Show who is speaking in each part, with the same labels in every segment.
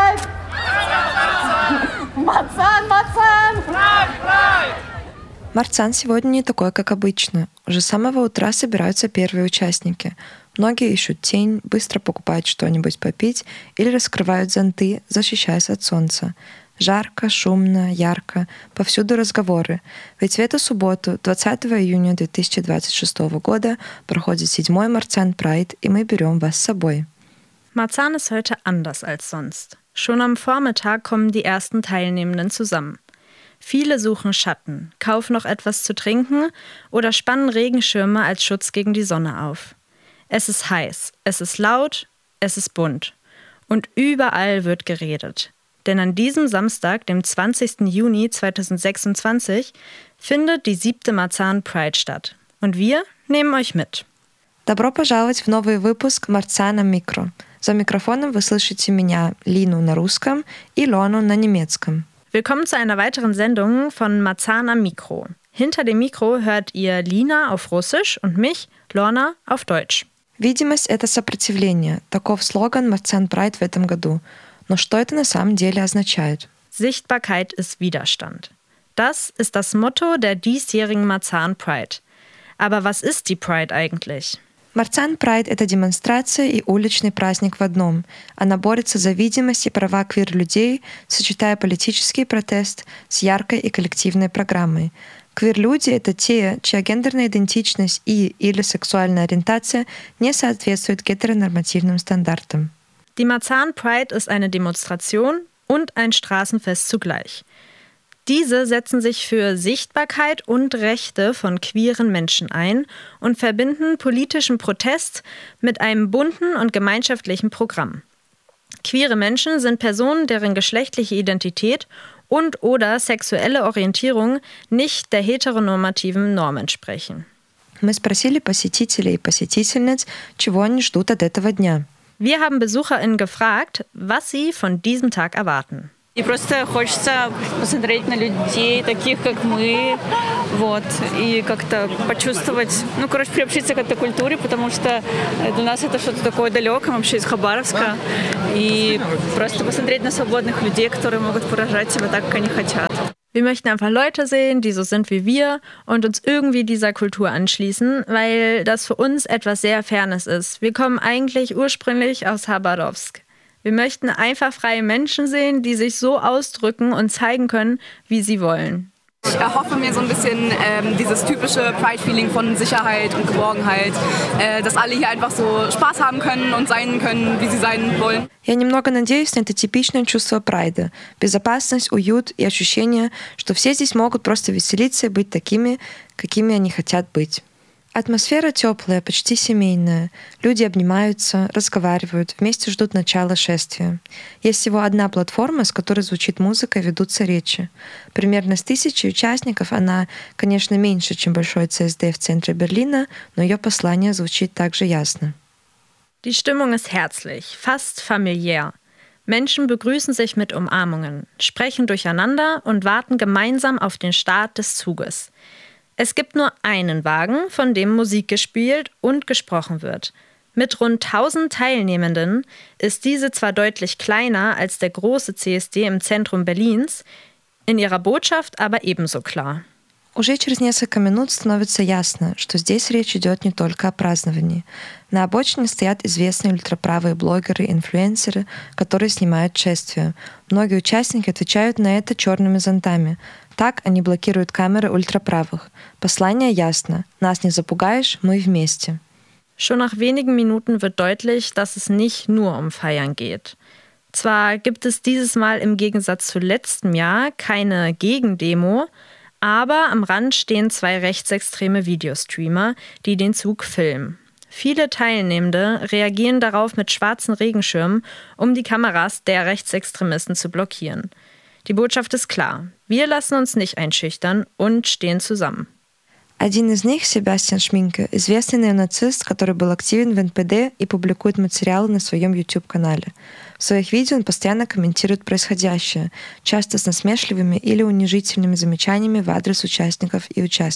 Speaker 1: Pride! Марцан, Марцан!
Speaker 2: Марцан сегодня не такой, как обычно. Уже с самого утра собираются первые участники. Многие ищут тень, быстро покупают что-нибудь попить или раскрывают зонты, защищаясь от солнца. Жарко, шумно, ярко, повсюду разговоры. Ведь в эту субботу, 20 июня 2026 года, проходит 7-й Marzahn Pride, и мы берем вас с собой.
Speaker 3: Marzahn ist heute anders als sonst. Schon am Vormittag kommen die ersten Teilnehmenden zusammen. Viele suchen Schatten, kaufen noch etwas zu trinken oder spannen Regenschirme als Schutz gegen die Sonne auf. Es ist heiß, es ist laut, es ist bunt. Und überall wird geredet. Denn an diesem Samstag, dem 20. Juni 2026, findet die 7. Marzahn Pride statt. Und wir nehmen euch mit.
Speaker 2: Добро пожаловать в новый выпуск Marzahn am Mikro. За микрофоном вы слышите меня, Linu, на русском и Лону на немецком.
Speaker 3: Willkommen zu einer weiteren Sendung von Marzahn am Mikro. Hinter dem Mikro hört ihr Lina auf Russisch und mich, Lorna, auf Deutsch.
Speaker 2: Видимость — это сопротивление. Таков слоган Marzahn Pride в этом году. Но что это на самом деле означает?
Speaker 3: Sichtbarkeit ist Widerstand. Das ist das Motto der diesjährigen Marzahn Pride. Aber was ist die Pride eigentlich?
Speaker 2: Marzahn Pride — это демонстрация и уличный праздник в одном. Она борется за видимость и права квир-людей, сочетая политический протест с яркой и коллективной программой. Квир-люди — это те, чья гендерная идентичность или сексуальная ориентация не соответствует гетеронормативным стандартам.
Speaker 3: Die Marzahn Pride ist eine Demonstration und ein Straßenfest zugleich. Diese setzen sich für Sichtbarkeit und Rechte von queeren Menschen ein und verbinden politischen Protest mit einem bunten und gemeinschaftlichen Programm. Queere Menschen sind Personen, deren geschlechtliche Identität und/oder sexuelle Orientierung nicht der heteronormativen Norm entsprechen.
Speaker 2: Мы спросили посетителей и посетительниц, чего они ждут от этого дня.
Speaker 3: Wir haben BesucherInnen gefragt, was sie von diesem Tag erwarten.
Speaker 4: И просто хочется посмотреть на людей, таких как мы, вот, и как-то почувствовать, приобщиться к этой культуре, потому что для нас это что-то такое далекое, вообще из Хабаровска, и просто посмотреть на свободных людей, которые могут выражать себя так, как они хотят.
Speaker 3: Wir möchten einfach Leute sehen, die so sind wie wir und uns irgendwie dieser Kultur anschließen, weil das für uns etwas sehr Fernes ist. Wir kommen eigentlich ursprünglich aus Chabarowsk. Wir möchten einfach freie Menschen sehen, die sich so ausdrücken und zeigen können, wie sie wollen.
Speaker 5: Ich erhoffe mir so ein bisschen dieses typische Pride-Feeling von Sicherheit und Geborgenheit, dass alle hier einfach so Spaß haben können und sein können, wie sie sein wollen.
Speaker 2: Я немного надеюсь на это типичное чувство прайда. Безопасность, уют и ощущение, что все здесь могут просто веселиться и быть такими, какими они хотят быть. Атмосфера теплая, почти семейная. Люди обнимаются, разговаривают, вместе ждут начала шествия. Есть всего одна платформа, с которой звучит музыка и ведутся речи. Примерно с 1000 участников она, конечно, меньше, чем большой ЦСД в центре Берлина, но ее послание звучит также ясно.
Speaker 3: Die Stimmung ist herzlich, fast familiär. Menschen begrüßen sich mit Umarmungen, sprechen durcheinander und warten gemeinsam auf den Start des Zuges. Es gibt nur einen Wagen, von dem Musik gespielt und gesprochen wird. Mit rund 1000 Teilnehmenden ist diese zwar deutlich kleiner als der große CSD im Zentrum Berlins, in ihrer Botschaft aber ebenso klar.
Speaker 2: Уже через несколько минут становится ясно, что здесь речь идет не только о праздновании. На обочине стоят известные ультраправые блогеры и инфлюенсеры, которые снимают шествие. Многие участники отвечают на это черными зонтами. Так они блокируют камеры ультраправых. Послание ясно. Нас не запугаешь, мы вместе.
Speaker 3: Schon nach wenigen Minuten wird deutlich, dass es nicht nur um Feiern geht. Zwar gibt es dieses Mal im Gegensatz zu letztem Jahr keine Gegendemo, aber am Rand stehen 2 rechtsextreme Videostreamer, die den Zug filmen. Viele Teilnehmende reagieren darauf mit schwarzen Regenschirmen, um die Kameras der Rechtsextremisten zu blockieren. Die Botschaft ist klar. Wir lassen uns nicht einschüchtern und stehen zusammen.
Speaker 2: Один из них, Себастьян Шминке, известный неонацист, который был активен в НПД и публикует материалы на своем YouTube-канале. В своих видео он постоянно комментирует происходящее, часто с насмешливыми или унижительными замечаниями в адрес участников и участниц.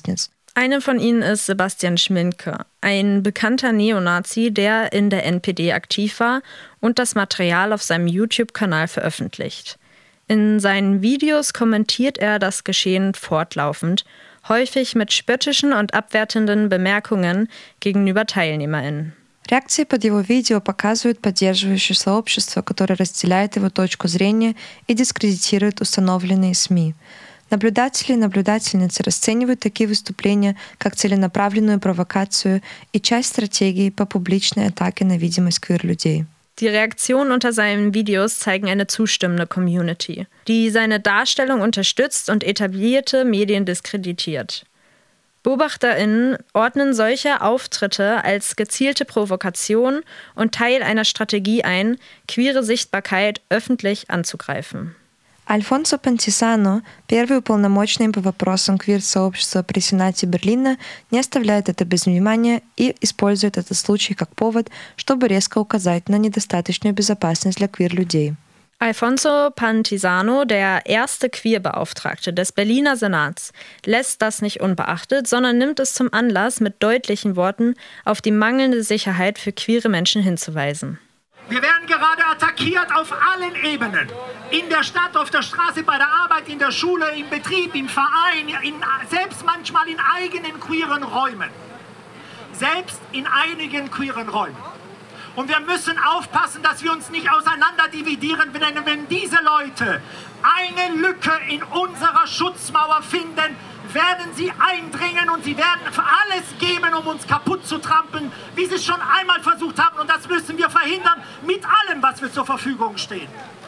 Speaker 3: Eine von ihnen ist Sebastian Schminke, ein bekannter Neonazi, der in der NPD aktiv war und das Material auf seinem YouTube-Kanal veröffentlicht. In seinen Videos kommentiert er das Geschehen fortlaufend, häufig mit spöttischen und abwertenden Bemerkungen gegenüber TeilnehmerInnen.
Speaker 2: Реакции под его видео показывают поддерживающее сообщество, которое разделяет его точку зрения и дискредитирует установленные СМИ. Наблюдатели и наблюдательницы расценивают такие выступления как целенаправленную провокацию и часть стратегии по публичной атаке на видимость queer-людей.
Speaker 3: Die Reaktionen unter seinen Videos zeigen eine zustimmende Community, die seine Darstellung unterstützt und etablierte Medien diskreditiert. BeobachterInnen ordnen solche Auftritte als gezielte Provokation und Teil einer Strategie ein, queere Sichtbarkeit öffentlich anzugreifen.
Speaker 2: Альфонсо Пантисано, первый уполномоченный по вопросам квир-сообщества при Сенате Берлина, не оставляет это без внимания и использует этот случай как повод, чтобы резко указать на недостаточную безопасность для queer-людей.
Speaker 3: Alfonso Pantisano, der erste Queer-Beauftragte des Berliner Senats, lässt das nicht unbeachtet, sondern nimmt es zum Anlass, mit deutlichen Worten auf die mangelnde Sicherheit für queere Menschen hinzuweisen.
Speaker 1: Wir werden gerade attackiert auf allen Ebenen. In der Stadt, auf der Straße, bei der Arbeit, in der Schule, im Betrieb, im Verein, selbst manchmal in eigenen queeren Räumen. Selbst in einigen queeren Räumen. Und wir müssen aufpassen, dass wir uns nicht auseinanderdividieren, denn wenn diese Leute eine Lücke in unserer Schutzmauer finden, werden sie eindringen und sie werden alles geben, um uns kaputt zu trampeln, wie sie es schon einmal versucht haben. Und das müssen wir verhindern mit allem, was wir zur Verfügung stehen.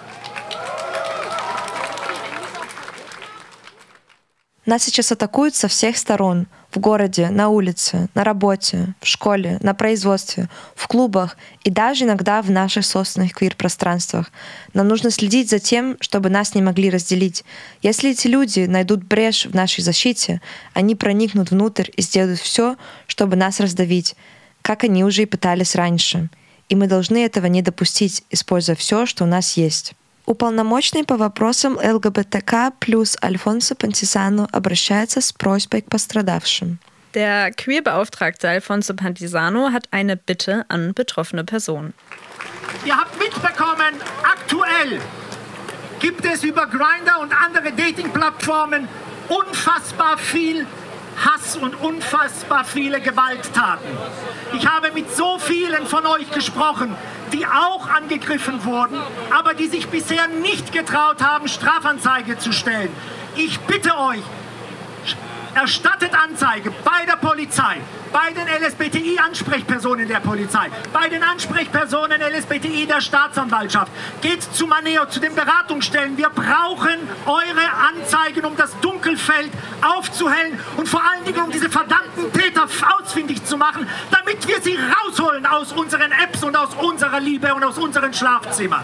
Speaker 2: Нас сейчас атакуют со всех сторон. В городе, на улице, на работе, в школе, на производстве, в клубах и даже иногда в наших собственных квир-пространствах. Нам нужно следить за тем, чтобы нас не могли разделить. Если эти люди найдут брешь в нашей защите, они проникнут внутрь и сделают все, чтобы нас раздавить, как они уже и пытались раньше. И мы должны этого не допустить, используя все, что у нас есть. Уполномоченный по вопросам ЛГБТК плюс Альфонсо Пантисано обращается с просьбой к пострадавшим.
Speaker 3: Der Queer-Beauftragte Alfonso Pantisano hat eine Bitte an betroffene Personen.
Speaker 1: Ihr habt mitbekommen, aktuell gibt es über Grindr und andere Dating-Plattformen unfassbar viel Hass und unfassbar viele Gewalttaten. Ich habe mit so vielen von euch gesprochen, die auch angegriffen wurden, aber die sich bisher nicht getraut haben, Strafanzeige zu stellen. Ich bitte euch, erstattet Anzeige bei der Polizei, bei den LSBTI-Ansprechpersonen der Polizei, bei den Ansprechpersonen LSBTI der Staatsanwaltschaft. Geht zu Maneo, zu den Beratungsstellen. Wir brauchen eure Anzeigen, um das Dunkelfeld aufzuhellen und vor allen Dingen, um diese verdammten Täter ausfindig zu machen, damit wir sie rausholen aus unseren Apps und aus unserer Liebe und aus unseren Schlafzimmern.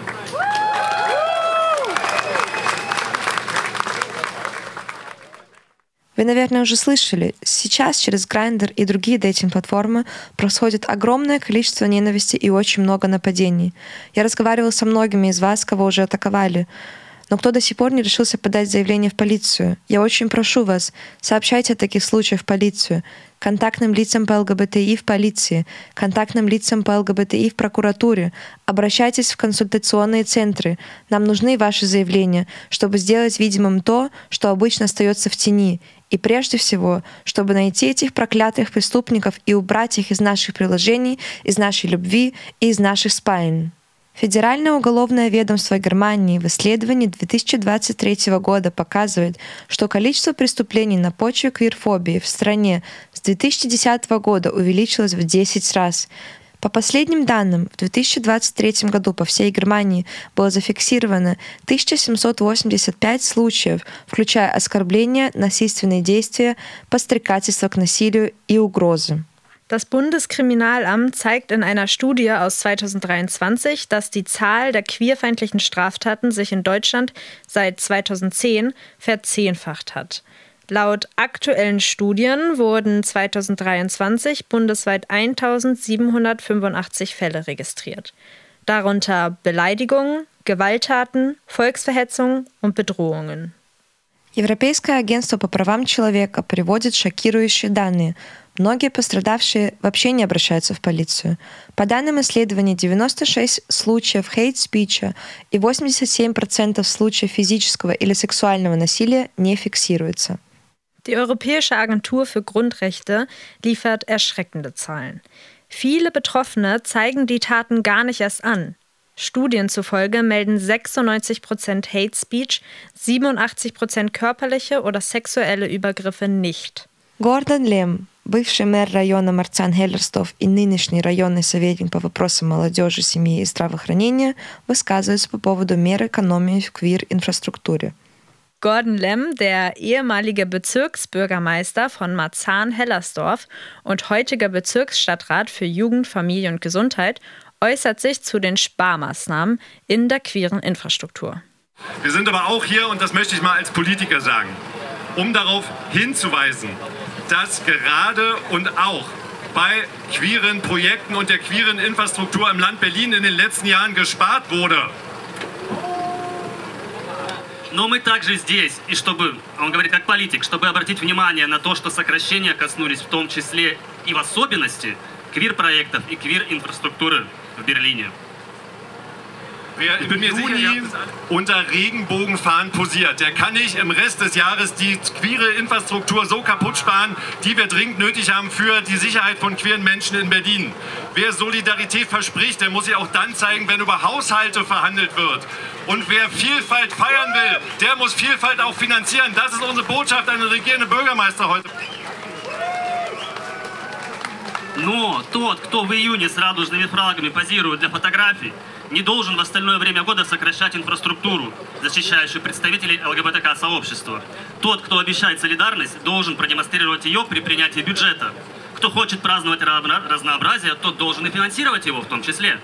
Speaker 2: Вы, наверное, уже слышали, сейчас через Grindr и другие дейтинг-платформы происходит огромное количество ненависти и очень много нападений. Я разговаривала со многими из вас, кого уже атаковали, но кто до сих пор не решился подать заявление в полицию. Я очень прошу вас, сообщайте о таких случаях в полицию, контактным лицам по ЛГБТИ в полиции, контактным лицам по ЛГБТИ в прокуратуре. Обращайтесь в консультационные центры. Нам нужны ваши заявления, чтобы сделать видимым то, что обычно остается в тени. И прежде всего, чтобы найти этих проклятых преступников и убрать их из наших приложений, из нашей любви и из наших спален. Федеральное уголовное ведомство Германии в исследовании 2023 года показывает, что количество преступлений на почве квирфобии в стране с 2010 года увеличилось в 10 раз. По последним данным, в 2023 году по всей Германии было зафиксировано 1785 случаев, включая оскорбления, насильственные действия, подстрекательство к насилию и угрозы.
Speaker 3: Das Bundeskriminalamt zeigt in einer Studie aus 2023, dass die Zahl der queerfeindlichen Straftaten sich in Deutschland seit 2010 verzehnfacht hat. Laut aktuellen Studien wurden 2023 bundesweit 1785 Fälle registriert. Darunter Beleidigungen, Gewalttaten, Volksverhetzung und Bedrohungen.
Speaker 2: Европейское агентство по правам человека приводит шокирующие данные. Многие пострадавшие вообще не обращаются в полицию. По данным исследований, 96 случаев хейт-спича и 87% случаев физического или сексуального насилия не фиксируются.
Speaker 3: Die Europäische Agentur für Grundrechte liefert erschreckende Zahlen. Viele Betroffene zeigen die Taten gar nicht erst an. Studien zufolge melden 96% Hate Speech, 87% körperliche oder sexuelle Übergriffe nicht.
Speaker 2: Гордон Лем, бывший мэр района Марцан-Хеллерстов и нынешний районный советник по вопросам молодежи, семьи и здравоохранения, высказывается по поводу мер экономии в queer-инфраструктуре.
Speaker 3: Gordon Lem, der ehemalige Bezirksbürgermeister von Marzahn-Hellersdorf und heutiger Bezirksstadtrat für Jugend, Familie und Gesundheit, äußert sich zu den Sparmaßnahmen in der queeren Infrastruktur.
Speaker 6: Wir sind aber auch hier, und das möchte ich mal als Politiker sagen, um darauf hinzuweisen, dass gerade und auch bei queeren Projekten und der queeren Infrastruktur im Land Berlin in den letzten Jahren gespart wurde.
Speaker 7: Но мы также здесь, и чтобы, он говорит как политик, чтобы обратить внимание на то, что сокращения коснулись в том числе и в особенности квир-проектов и квир-инфраструктуры в Берлине.
Speaker 6: Wer im Juni unter Regenbogenfahnen posiert, der kann nicht im Rest des Jahres die queere Infrastruktur so kaputt sparen, die wir dringend nötig haben für die Sicherheit von queeren Menschen in Berlin. Wer Solidarität verspricht, der muss sich auch dann zeigen, wenn über Haushalte verhandelt wird. Und wer Vielfalt feiern will, der muss Vielfalt auch finanzieren. Das ist unsere Botschaft an den regierenden Bürgermeister heute.
Speaker 7: Но тот, кто в июне с радужными флагами позирует для фотографий, не должен в остальное время года сокращать инфраструктуру, защищающую представителей ЛГБТК-сообщества. Тот, кто обещает солидарность, должен продемонстрировать ее при принятии бюджета. Кто хочет праздновать разнообразие, тот должен и финансировать его в том числе.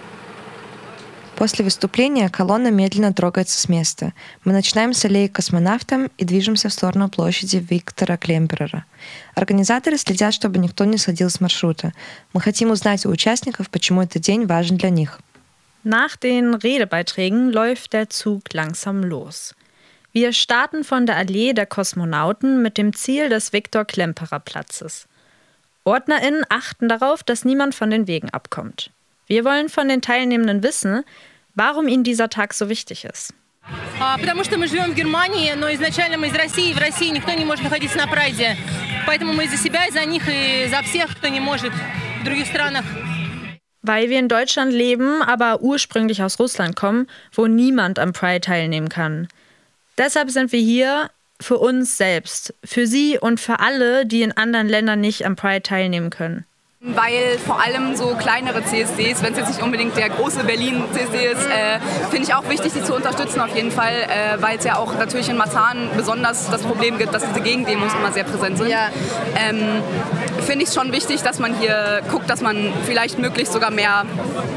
Speaker 2: После выступления колонна медленно трогается с места. Мы начинаем с аллеи Космонавтам и движемся в сторону площади Виктора Клемберера. Организаторы следят, чтобы никто не сходил с маршрута. Мы хотим узнать у участников, почему этот день важен для них.
Speaker 3: Nach den Redebeiträgen läuft der Zug langsam los. Wir starten von der Allee der Kosmonauten mit dem Ziel des Viktor-Klemperer-Platzes. OrdnerInnen achten darauf, dass niemand von den Wegen abkommt. Wir wollen von den Teilnehmenden wissen, warum ihnen dieser Tag so wichtig ist.
Speaker 8: Потому что мы живем в Германии, но изначально мы из России, и в России никто не может находиться на прайде. Поэтому мы и за себя, и за них, и за всех, кто не может в других странах.
Speaker 3: Weil wir in Deutschland leben, aber ursprünglich aus Russland kommen, wo niemand am Pride teilnehmen kann. Deshalb sind wir hier für uns selbst, für Sie und für alle, die in anderen Ländern nicht am Pride teilnehmen können.
Speaker 5: Weil vor allem so kleinere CSDs, wenn es jetzt nicht unbedingt der große Berlin-CSD ist, finde ich auch wichtig, die zu unterstützen auf jeden Fall, weil es ja auch natürlich in Marzahn besonders das Problem gibt, dass diese Gegendemos immer sehr präsent sind. Ja. Finde ich es schon wichtig, dass man hier guckt, dass man vielleicht möglichst sogar mehr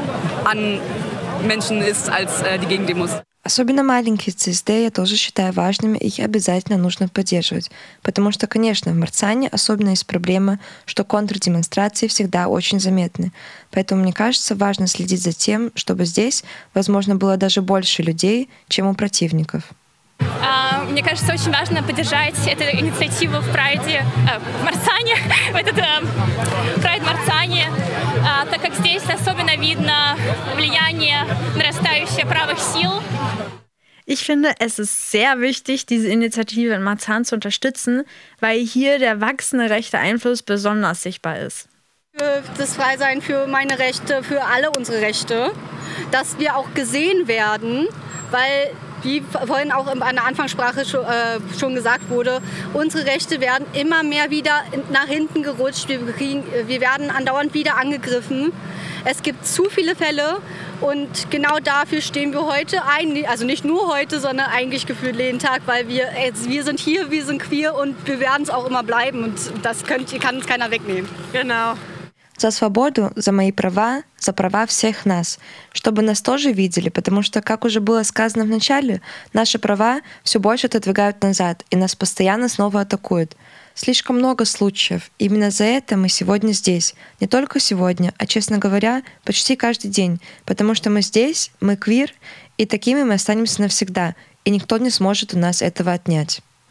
Speaker 5: an Menschen ist als die Gegendemos.
Speaker 2: Особенно маленькие CSD я тоже считаю важными, и их обязательно нужно поддерживать. Потому что, конечно, в Марцане особенно есть проблема, что контрдемонстрации всегда очень заметны. Поэтому, мне кажется, важно следить за тем, чтобы здесь, возможно, было даже больше людей, чем у противников.
Speaker 9: Мне кажется, очень важно поддержать эту инициативу в Прайде, в Марцане, в этот Прайд в Марцане, так как здесь особенно видно влияние нарастающее правых сил.
Speaker 3: Ich finde, es ist sehr wichtig, diese Initiative in Marzahn zu unterstützen, weil hier der wachsende rechte Einfluss besonders sichtbar ist.
Speaker 10: Für das Freisein, für meine Rechte, für alle unsere Rechte, dass wir auch gesehen werden, weil wie vorhin auch in der Anfangssprache schon gesagt wurde, unsere Rechte werden immer mehr wieder nach hinten gerutscht. Wir werden andauernd wieder angegriffen. Es gibt zu viele Fälle und genau dafür stehen wir heute ein. Also nicht nur heute, sondern eigentlich gefühlt jeden Tag, weil wir sind hier, wir sind queer und wir werden es auch immer bleiben. Und das kann uns keiner wegnehmen.
Speaker 8: Genau.
Speaker 2: За свободу, за мои права, за права всех нас. Чтобы нас тоже видели, потому что, как уже было сказано в начале, наши права все больше отодвигают назад, и нас постоянно снова атакуют. Слишком много случаев. Именно за это мы сегодня здесь. Не только сегодня, а, честно говоря, почти каждый день. Потому что мы здесь, мы квир, и такими мы останемся навсегда, и никто не сможет у нас этого отнять.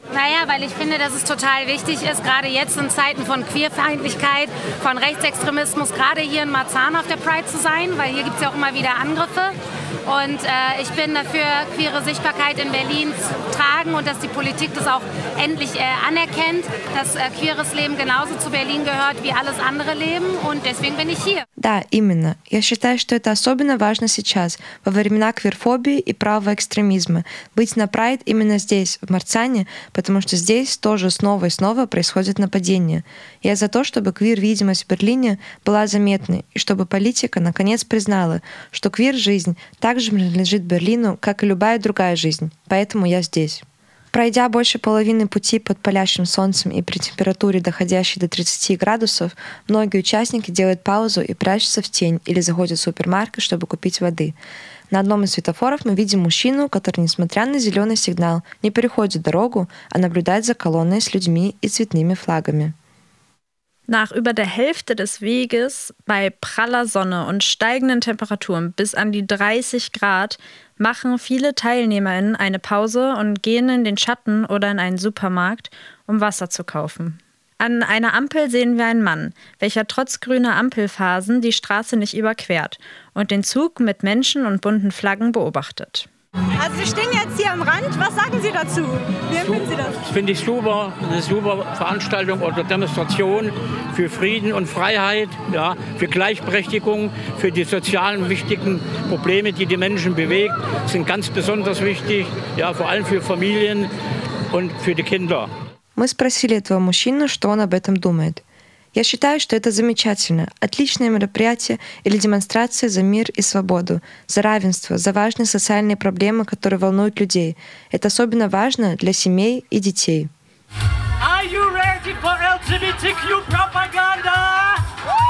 Speaker 11: Naja, weil ich finde, dass es total wichtig ist, gerade jetzt in Zeiten von Queerfeindlichkeit, von Rechtsextremismus, gerade hier in Marzahn auf der Pride zu sein, weil hier gibt es ja auch immer wieder Angriffe. Und ich bin dafür, queere Sichtbarkeit in Berlin zu tragen und dass die Politik das auch endlich anerkennt, dass queeres Leben genauso zu Berlин gehört wie alles andere Leben. Und deswegen bin ich hier.
Speaker 2: Да, именно. Я считаю, что это особенно важно сейчас, во времена квирфобии и правого экстремизма, быть на Прайд именно здесь, в Марцане, потому что здесь тоже снова и снова происходят нападения. Я за то, чтобы квир-видимость в Берлине была заметной, и чтобы политика наконец признала, что квир-жизнь также принадлежит Берлину, как и любая другая жизнь. Поэтому я здесь. Пройдя больше половины пути под палящим солнцем и при температуре, доходящей до 30 градусов, многие участники делают паузу и прячутся в тень или заходят в супермаркет, чтобы купить воды. На одном из светофоров мы видим мужчину, который, несмотря на зеленый сигнал, не переходит дорогу, а наблюдает за колонной с людьми и цветными флагами.
Speaker 3: Nach über der Hälfte des Weges bei praller Sonne und steigenden Temperaturen bis an die 30 Grad machen viele TeilnehmerInnen eine Pause und gehen in den Schatten oder in einen Supermarkt, um Wasser zu kaufen. An einer Ampel sehen wir einen Mann, welcher trotz grüner Ampelphasen die Straße nicht überquert und den Zug mit Menschen und bunten Flaggen beobachtet.
Speaker 12: Also wir stehen jetzt hier am Rand. Was sagen Sie dazu? Wie empfinden Sie das?
Speaker 13: Das finde ich super. Eine super Veranstaltung oder Demonstration für Frieden und Freiheit, ja, für Gleichberechtigung, für die sozialen wichtigen Probleme, die die Menschen bewegt, sind ganz besonders wichtig, ja, vor allem für Familien und für die Kinder.
Speaker 2: Мы спросили этого мужчину, что он об этом думает. Я считаю, что это замечательно, отличное мероприятие или демонстрация за мир и свободу, за равенство, за важные социальные проблемы, которые волнуют людей. Это особенно важно для семей и детей.
Speaker 14: Are you ready for LGBTQ propaganda?